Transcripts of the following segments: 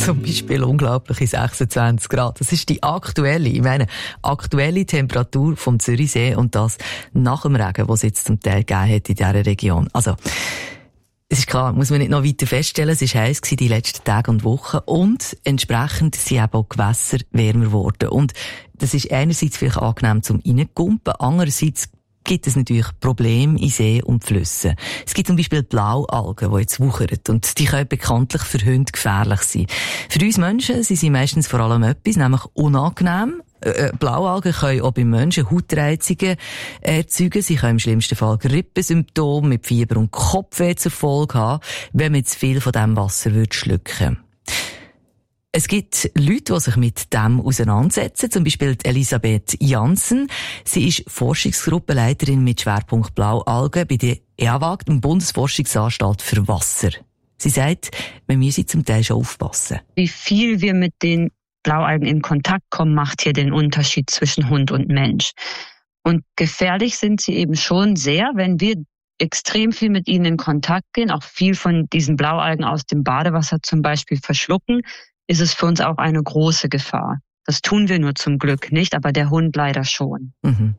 zum Beispiel unglaubliche 26 Grad. Das ist die aktuelle Temperatur vom Zürichsee und das nach dem Regen, den es jetzt zum Teil gegeben hat in dieser Region. Also, es ist klar, muss man nicht noch weiter feststellen, es war heiß die letzten Tage und Wochen und entsprechend sind eben auch Gewässer wärmer geworden. Und das ist einerseits vielleicht angenehm zum Reingumpen, andererseits gibt es natürlich Probleme in Seen und Flüssen. Es gibt zum Beispiel Blaualgen, die jetzt wuchern und die können bekanntlich für Hunde gefährlich sein. Für uns Menschen sind sie meistens vor allem etwas, nämlich unangenehm. Blaualgen können auch bei Menschen Hautreizungen erzeugen. Sie können im schlimmsten Fall Grippesymptome mit Fieber und Kopfweh zur Folge haben, wenn man zu viel von diesem Wasser schlucken würde. Es gibt Leute, die sich mit dem auseinandersetzen, zum Beispiel Elisabeth Janssen. Sie ist Forschungsgruppenleiterin mit Schwerpunkt Blaualgen bei der EAWAG, dem Bundesforschungsanstalt für Wasser. Sie sagt, wir müssen zum Teil schon aufpassen. Wie viel wir mit den Blaualgen in Kontakt kommen, macht hier den Unterschied zwischen Hund und Mensch. Und gefährlich sind sie eben schon sehr, wenn wir extrem viel mit ihnen in Kontakt gehen, auch viel von diesen Blaualgen aus dem Badewasser zum Beispiel verschlucken, ist es für uns auch eine große Gefahr. Das tun wir nur zum Glück nicht, aber der Hund leider schon.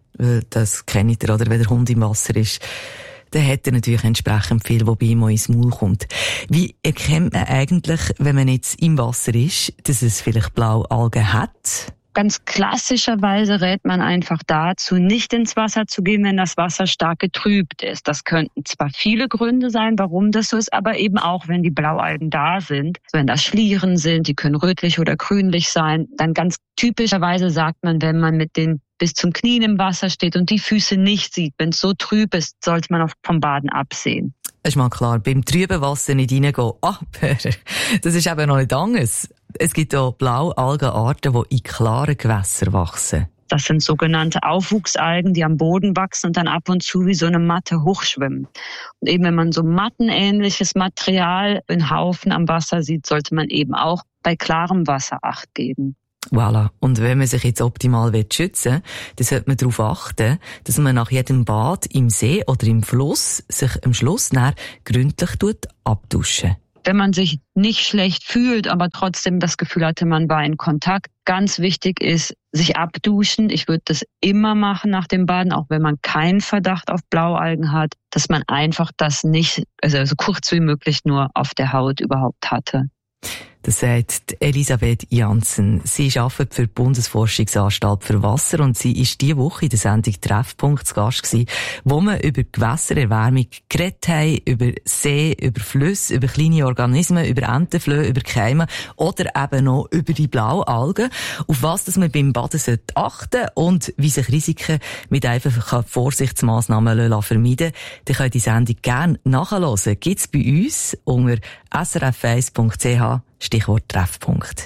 Das kennt ihr, oder? Wenn der Hund im Wasser ist, dann hat er natürlich entsprechend viel, was bei ihm ins Maul kommt. Wie erkennt man eigentlich, wenn man jetzt im Wasser ist, dass es vielleicht Blaualgen hat? Ganz klassischerweise rät man einfach dazu, nicht ins Wasser zu gehen, wenn das Wasser stark getrübt ist. Das könnten zwar viele Gründe sein, warum das so ist, aber eben auch, wenn die Blaualgen da sind. Wenn das Schlieren sind, die können rötlich oder grünlich sein. Dann ganz typischerweise sagt man, wenn man mit den bis zum Knien im Wasser steht und die Füße nicht sieht, wenn es so trüb ist, sollte man auch vom Baden absehen. Das ist mal klar, beim trüben Wasser nicht reingehen. Aber das ist eben noch nicht anders. Es gibt auch Blaualgenarten, die in klaren Gewässern wachsen. Das sind sogenannte Aufwuchsalgen, die am Boden wachsen und dann ab und zu wie so eine Matte hochschwimmen. Und eben wenn man so mattenähnliches Material in Haufen am Wasser sieht, sollte man eben auch bei klarem Wasser Acht geben. Voilà. Und wenn man sich jetzt optimal schützen will, dann sollte man darauf achten, dass man nach jedem Bad im See oder im Fluss sich am Schluss gründlich abduschen. Wenn man sich nicht schlecht fühlt, aber trotzdem das Gefühl hatte, man war in Kontakt, ganz wichtig ist, sich abduschen. Ich würde das immer machen nach dem Baden, auch wenn man keinen Verdacht auf Blaualgen hat, dass man einfach das nicht, also so kurz wie möglich nur auf der Haut überhaupt hatte. Das sagt Elisabeth Janssen. Sie arbeitet für die Bundesforschungsanstalt für Wasser und sie ist diese Woche in der Sendung Treffpunkt zu Gast gewesen, wo wir über Gewässererwärmung geredet haben, über See, über Flüsse, über kleine Organismen, über Entenflöhe, über Keime oder eben noch über die Blaualgen. Auf was dass man beim Baden achten sollte und wie sich Risiken mit einfachen Vorsichtsmaßnahmen vermeiden lassen. Dann könnt ihr die Sendung gerne nachhören. Gibt's bei uns unter srf1.ch Stichwort Treffpunkt.